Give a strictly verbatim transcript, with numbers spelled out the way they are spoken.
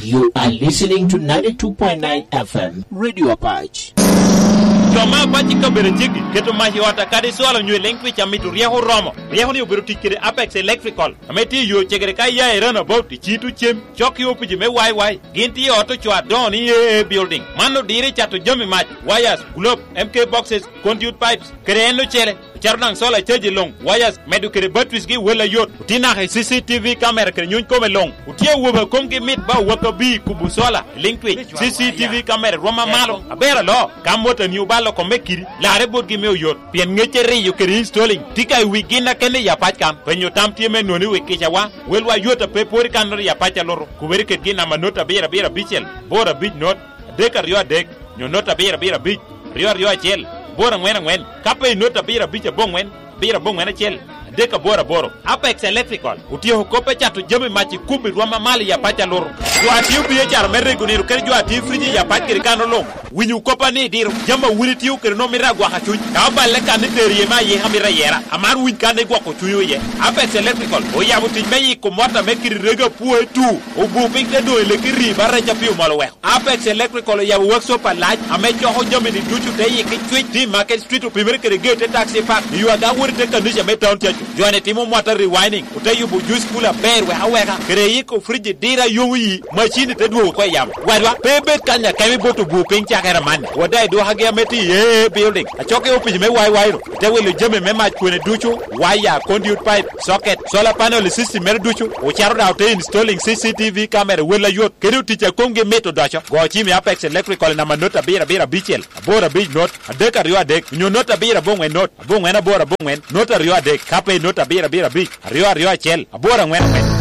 You are listening to ninety-two point nine F M, Radio Apache. Toma bachi kabere jigi keto mahi wata kadi swalo nywe lengwi cha mitu riyahu romo riyahu ni ubiru tikiri Apex Electrical ameti yo chegere kai ya erana about ti chitu chem choki upi jime wai wai ginti yo oto chwa doni ye building mano diri chato jomi match wires globe M K boxes conduit pipes kereno chere charnang sola cheji long wires medu kere batwis gi wela yot utina he C C T V camera kere nyun kome long utie wuba komgi mit ba waka bi kubu sola linkwi C C T V camera roma malo abera lo kamota ni ubalo komekiri la rebot gi me yot pien ngechere yo kere installing tika wigina kene ya patcam penyo tamtie me noni wikisha wa welwa yota pepori kanori ya pacha loro kuberi ket gina manota bera bera bichel bora big not deka rio dek nyonota bera bera big rio rio chel bora ngwen ngwen kape nota bira bicha bongwen bira bongwen chel deka bora boro Apex Electrical utio kope chatu jami machi kubi rwama mali ya pacha loro jo atiu biye char merre guniru ker jo atiu friji ya pacha kiri kano long winyu kopa ni diru jama wuli tiu kiri no mira gwa hachuj kaba leka ni terie ma ye hamira yera amar win kane gwa ko chuyo ye Apex Electrical o ya muti meyi ko mota mekiri rega puwe tu o bu pink do le kiri barra chapiu malo we Apex Electrical ya workshop alaj ame choho jami ni duchu te ye ki tweet di Market Street o primere kere gate taxi park you aga wurte kanisha me town chachu joane timo mota rewinding utayu juice kula berwe aweka kere ko friji dira yongi machine te duo ko yam wadwa bebe kanya kemi boto bu ping chakera man wadai do hage meti ye building achoke opi me wai wai te wele jeme me match ko ne duchu wire conduit pipe socket solar panel system me duchu o charo da te installing C C T V camera wela yot kere ticha konge meto dacho go chimi Apex Electrical na manota bira bira bichel bora big not adeka rio adek nyo nota bira bongwe not bongwe na bora bongwe nota rio adek kape nota bira bira big rio rio chel abora ngwen ngwen